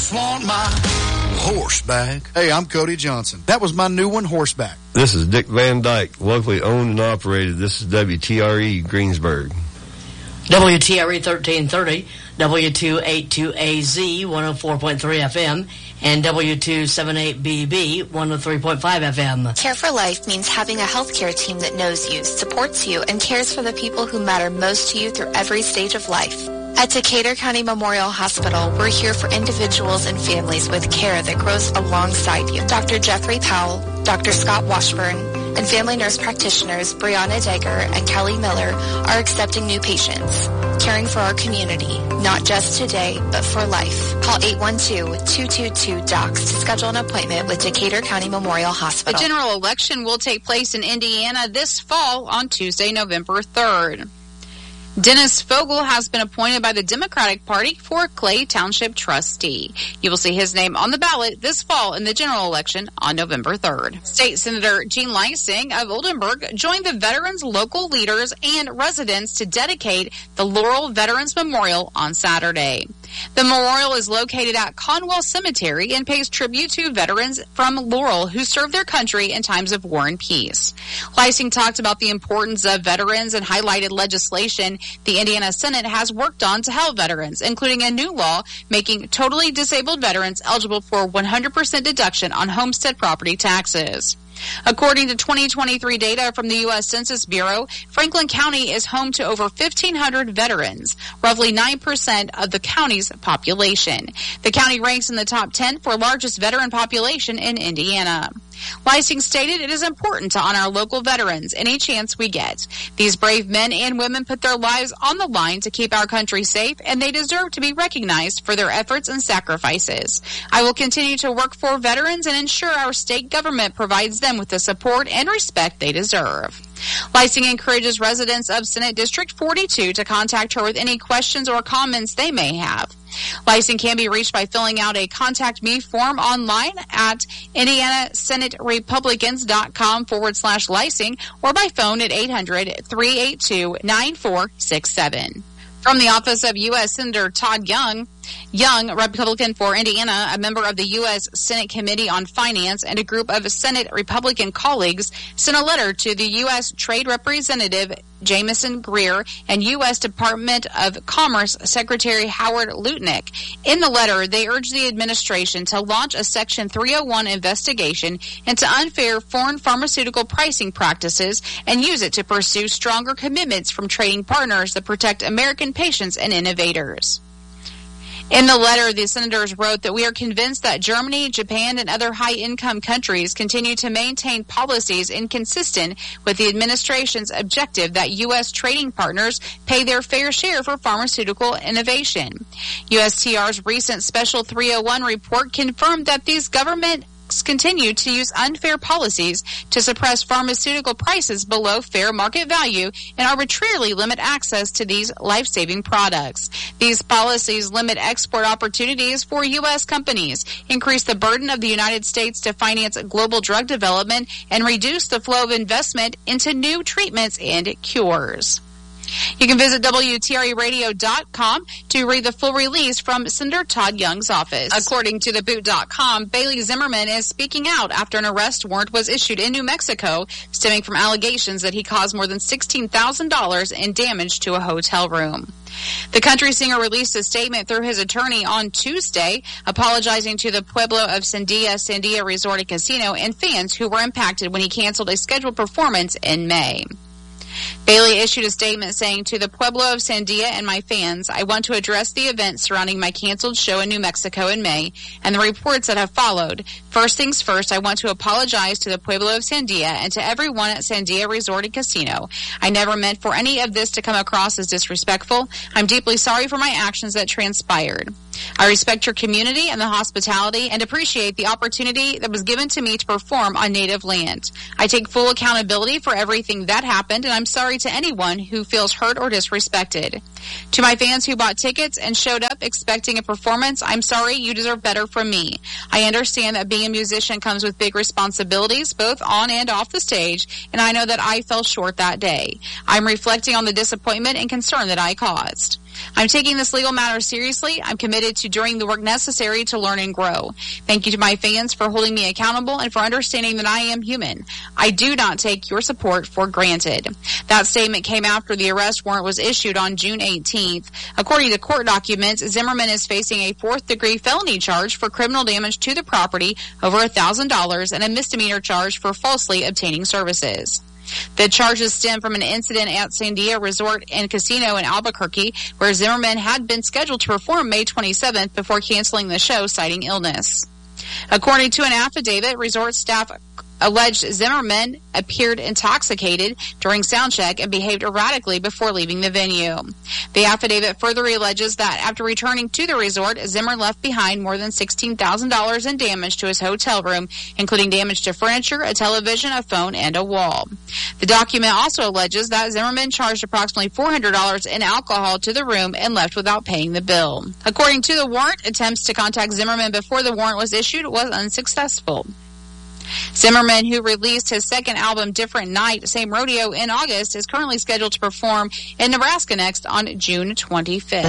just want my horseback. Hey, I'm Cody Johnson. That was my new one, Horseback. This is Dick Van Dyke, locally owned and operated. This is WTRE Greensburg. WTRE 1330, W282AZ 104.3 FM, and W278BB 103.5 FM. Care for Life means having a healthcare team that knows you, supports you, and cares for the people who matter most to you through every stage of life. At Decatur County Memorial Hospital, we're here for individuals and families with care that grows alongside you. Dr. Jeffrey Powell, Dr. Scott Washburn, and family nurse practitioners Brianna Degger and Kelly Miller are accepting new patients, caring for our community, not just today, but for life. Call 812-222-DOCS to schedule an appointment with Decatur County Memorial Hospital. The general election will take place in Indiana this fall on Tuesday, November 3rd. Dennis Fogel has been appointed by the Democratic Party for Clay Township trustee. You will see his name on the ballot this fall in the general election on November 3rd. State Senator Jean Lysing of Oldenburg joined the veterans, local leaders, and residents to dedicate the Laurel Veterans Memorial on Saturday. The memorial is located at Conwell Cemetery and pays tribute to veterans from Laurel who served their country in times of war and peace. Lysing talked about the importance of veterans and highlighted legislation the Indiana Senate has worked on to help veterans, including a new law making totally disabled veterans eligible for 100% deduction on homestead property taxes. According to 2023 data from the U.S. Census Bureau, Franklin County is home to over 1,500 veterans, roughly 9% of the county's population. The county ranks in the top 10 for largest veteran population in Indiana. Lysing stated it is important to honor local veterans any chance we get. These brave men and women put their lives on the line to keep our country safe, and they deserve to be recognized for their efforts and sacrifices. I will continue to work for veterans and ensure our state government provides them with the support and respect they deserve. Lysing encourages residents of Senate District 42 to contact her with any questions or comments they may have. Lysing can be reached by filling out a Contact Me form online at IndianaSenateRepublicans.com/Lysing or by phone at 800-382-9467. From the office of U.S. Senator Todd Young, Republican for Indiana, a member of the U.S. Senate Committee on Finance, and a group of Senate Republican colleagues sent a letter to the U.S. Trade Representative Jamison Greer and U.S. Department of Commerce Secretary Howard Lutnick. In the letter, they urged the administration to launch a Section 301 investigation into unfair foreign pharmaceutical pricing practices and use it to pursue stronger commitments from trading partners that protect American patients and innovators. In the letter, the senators wrote that we are convinced that Germany, Japan, and other high-income countries continue to maintain policies inconsistent with the administration's objective that U.S. trading partners pay their fair share for pharmaceutical innovation. USTR's recent Special 301 report confirmed that these government continue to use unfair policies to suppress pharmaceutical prices below fair market value and arbitrarily limit access to these life-saving products. These policies limit export opportunities for U.S. companies, increase the burden of the United States to finance global drug development, and reduce the flow of investment into new treatments and cures. You can visit WTREradio.com to read the full release from Senator Todd Young's office. According to theboot.com, Bailey Zimmerman is speaking out after an arrest warrant was issued in New Mexico, stemming from allegations that he caused more than $16,000 in damage to a hotel room. The country singer released a statement through his attorney on Tuesday, apologizing to the Pueblo of Sandia Resort and Casino and fans who were impacted when he canceled a scheduled performance in May. Bailey issued a statement saying, "To the Pueblo of Sandia and my fans, I want to address the events surrounding my canceled show in New Mexico in May and the reports that have followed. First things first, I want to apologize to the Pueblo of Sandia and to everyone at Sandia Resort and Casino. I never meant for any of this to come across as disrespectful. I'm deeply sorry for my actions that transpired. I respect your community and the hospitality and appreciate the opportunity that was given to me to perform on native land. I take full accountability for everything that happened, and I'm sorry to anyone who feels hurt or disrespected. To my fans who bought tickets and showed up expecting a performance, I'm sorry, you deserve better from me. I understand that being a musician comes with big responsibilities, both on and off the stage, and I know that I fell short that day. I'm reflecting on the disappointment and concern that I caused. I'm taking this legal matter seriously. I'm committed to doing the work necessary to learn and grow. Thank you to my fans for holding me accountable and for understanding that I am human. I do not take your support for granted. That statement came after the arrest warrant was issued on June 18th. According to court documents, Zimmerman is facing a fourth-degree felony charge for criminal damage to the property over $1,000 and a misdemeanor charge for falsely obtaining services. The charges stem from an incident at Sandia Resort and Casino in Albuquerque, where Zimmerman had been scheduled to perform May 27th before canceling the show, citing illness. According to an affidavit, resort staff alleged Zimmerman appeared intoxicated during soundcheck and behaved erratically before leaving the venue. The affidavit further alleges that after returning to the resort, Zimmer left behind more than $16,000 in damage to his hotel room, including damage to furniture, a television, a phone, and a wall. The document also alleges that Zimmerman charged approximately $400 in alcohol to the room and left without paying the bill. According to the warrant, attempts to contact Zimmerman before the warrant was issued was unsuccessful. Zimmerman, who released his second album, Different Night, Same Rodeo, in August, is currently scheduled to perform in Nebraska next on June 25th.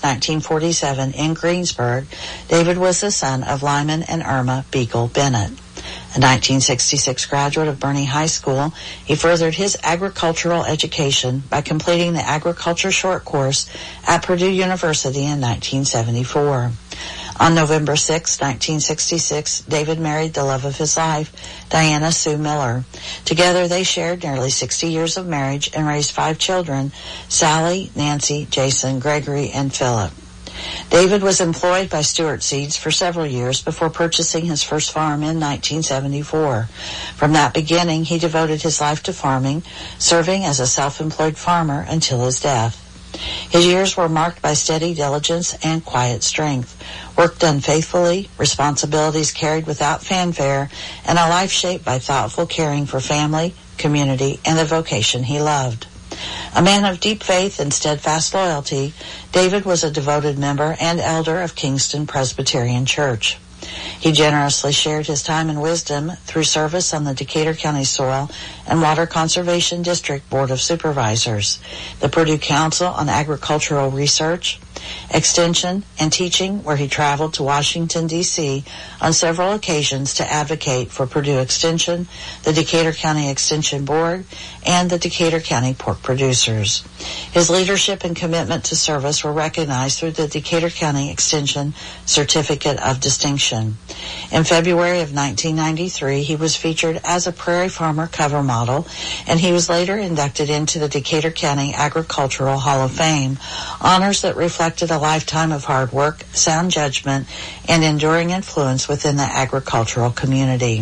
1947, in Greensburg, David was the son of Lyman and Irma Beagle Bennett. A 1966 graduate of Bernie High School, he furthered his agricultural education by completing the agriculture short course at Purdue University in 1974. On November 6, 1966, David married the love of his life, Diana Sue Miller. Together, they shared nearly 60 years of marriage and raised 5 children, Sally, Nancy, Jason, Gregory, and Philip. David was employed by Stewart Seeds for several years before purchasing his first farm in 1974. From that beginning, he devoted his life to farming, serving as a self-employed farmer until his death. His years were marked by steady diligence and quiet strength, work done faithfully, responsibilities carried without fanfare, and a life shaped by thoughtful caring for family, community, and the vocation he loved. A man of deep faith and steadfast loyalty, David was a devoted member and elder of Kingston Presbyterian Church. He generously shared his time and wisdom through service on the Decatur County Soil and Water Conservation District Board of Supervisors, the Purdue Council on Agricultural Research, Extension, and Teaching, where he traveled to Washington, D.C. on several occasions to advocate for Purdue Extension, the Decatur County Extension Board, and the Decatur County pork producers. His leadership and commitment to service were recognized through the Decatur County Extension Certificate of Distinction. In February of 1993, he was featured as a Prairie Farmer cover model, and he was later inducted into the Decatur County Agricultural Hall of Fame, honors that reflected a lifetime of hard work, sound judgment, and enduring influence within the agricultural community.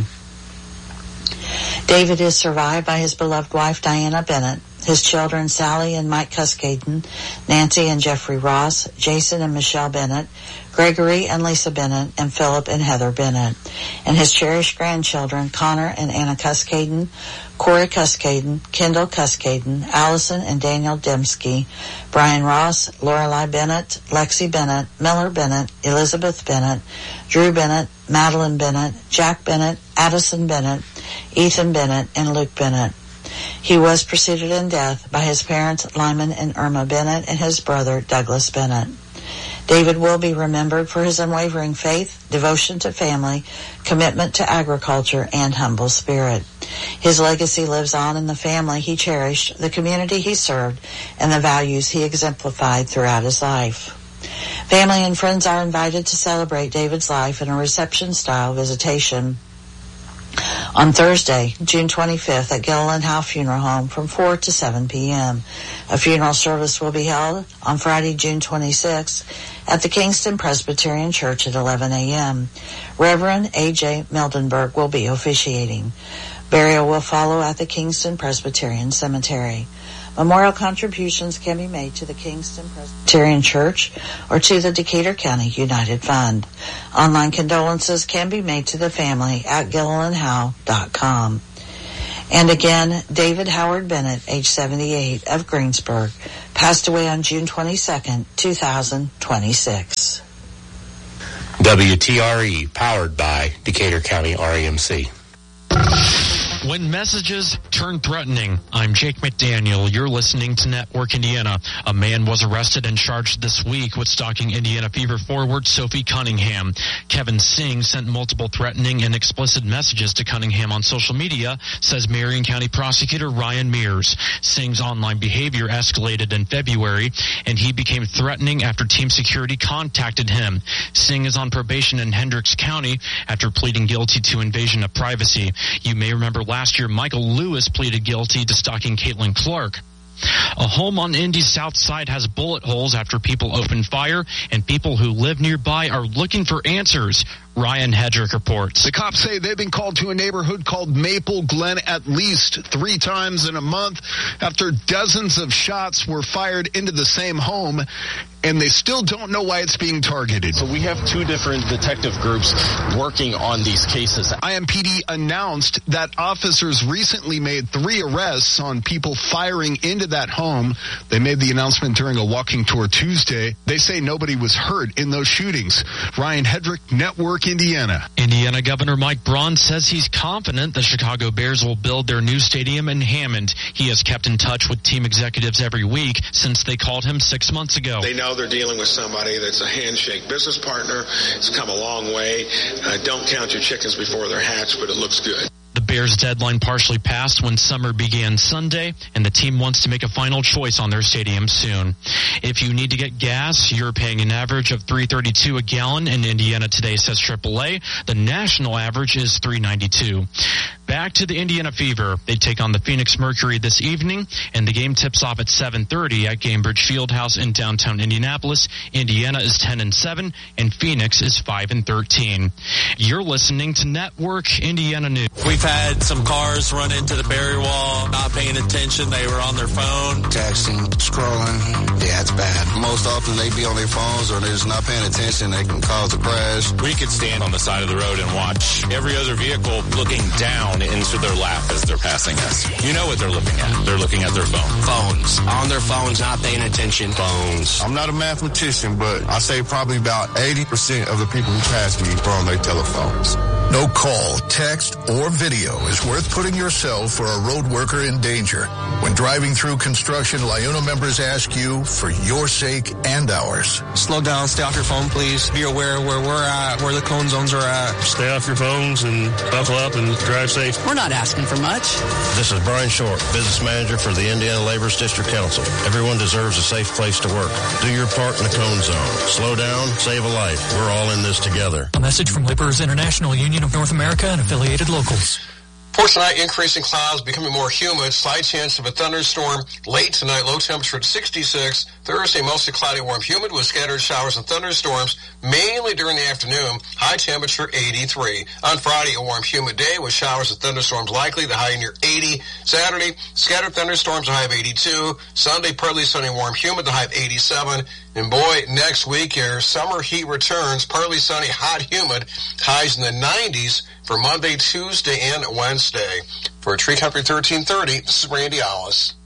David is survived by his beloved wife, Diana Bennett, his children, Sally and Mike Cuscaden, Nancy and Jeffrey Ross, Jason and Michelle Bennett, Gregory and Lisa Bennett, and Philip and Heather Bennett, and his cherished grandchildren, Connor and Anna Cuscaden, Corey Cuscaden, Kendall Cuscaden, Allison and Daniel Dembski, Brian Ross, Lorelei Bennett, Lexi Bennett, Miller Bennett, Elizabeth Bennett, Drew Bennett, Madeline Bennett, Jack Bennett, Addison Bennett, Ethan Bennett, and Luke Bennett. He was preceded in death by his parents, Lyman and Irma Bennett, and his brother, Douglas Bennett. David will be remembered for his unwavering faith, devotion to family, commitment to agriculture, and humble spirit. His legacy lives on in the family he cherished, the community he served, and the values he exemplified throughout his life. Family and friends are invited to celebrate David's life in a reception-style visitation on Thursday, June 25th at Gilliland Howe Funeral Home from 4 to 7 p.m. A funeral service will be held on Friday, June 26th at the Kingston Presbyterian Church at 11 a.m. Reverend A.J. Mildenberg will be officiating. Burial will follow at the Kingston Presbyterian Cemetery. Memorial contributions can be made to the Kingston Presbyterian Church or to the Decatur County United Fund. Online condolences can be made to the family at GillilandHowe.com. And again, David Howard Bennett, age 78, of Greensburg, passed away on June 22nd, 2026. WTRE, powered by Decatur County REMC. When messages turn threatening, I'm Jake McDaniel. You're listening to Network Indiana. A man was arrested and charged this week with stalking Indiana Fever forward Sophie Cunningham. Kevin Singh sent multiple threatening and explicit messages to Cunningham on social media, says Marion County Prosecutor Ryan Mears. Singh's online behavior escalated in February, and he became threatening after team security contacted him. Singh is on probation in Hendricks County after pleading guilty to invasion of privacy. You may remember last year, Michael Lewis pleaded guilty to stalking Caitlin Clark. A home on Indy's south side has bullet holes after people opened fire, and people who live nearby are looking for answers. Ryan Hedrick reports. The cops say they've been called to a neighborhood called Maple Glen at least 3 times in a month after dozens of shots were fired into the same home, and they still don't know why it's being targeted. So we have 2 different detective groups working on these cases. IMPD announced that officers recently made 3 arrests on people firing into that home. They made the announcement during a walking tour Tuesday. They say nobody was hurt in those shootings. Ryan Hedrick, Network Indiana. Indiana Governor Mike Braun says he's confident the Chicago Bears will build their new stadium in Hammond. He has kept in touch with team executives every week since they called him 6 months ago. They know they're dealing with somebody that's a handshake business partner. It's come a long way. Don't count your chickens before they're hatched, but it looks good. The Bears' deadline partially passed when summer began Sunday, and the team wants to make a final choice on their stadium soon. If you need to get gas, you're paying an average of $3.32 a gallon in Indiana today, says AAA. The national average is $3.92. Back to the Indiana Fever. They take on the Phoenix Mercury this evening, and the game tips off at 7:30 at Gainbridge Fieldhouse in downtown Indianapolis. Indiana is 10-7, and Phoenix is 5-13. You're listening to Network Indiana News. We've had some cars run into the barrier wall, not paying attention. They were on their phone. Texting, scrolling. Yeah, it's bad. Most often they be on their phones or they're just not paying attention. They can cause a crash. We could stand on the side of the road and watch every other vehicle looking down into their lap as they're passing us. You know what they're looking at. They're looking at their phone. Phones. On their phones, not paying attention. Phones. I'm not a mathematician, but I say probably about 80% of the people who pass me are on their telephones. No call, text, or video is worth putting yourself or a road worker in danger. When driving through construction, LIUNA members ask you for your sake and ours. Slow down, stay off your phone, please. Be aware where we're at, where the cone zones are at. Stay off your phones and buckle up and drive safe. We're not asking for much. This is Brian Short, business manager for the Indiana Laborers District Council. Everyone deserves a safe place to work. Do your part in the cone zone. Slow down, save a life. We're all in this together. A message from Laborers International Union of North America and affiliated locals. For tonight, increasing clouds, becoming more humid, slight chance of a thunderstorm. Late tonight, low temperature at 66. Thursday, mostly cloudy, warm, humid with scattered showers and thunderstorms, mainly during the afternoon. High temperature 83. On Friday, a warm, humid day with showers and thunderstorms likely, the high near 80. Saturday, scattered thunderstorms, a high of 82. Sunday, partly sunny, warm, humid, the high of 87. And boy, next week here, summer heat returns, partly sunny, hot, humid, highs in the 90s for Monday, Tuesday, and Wednesday. For Tree Country 1330, this is Randy Allis.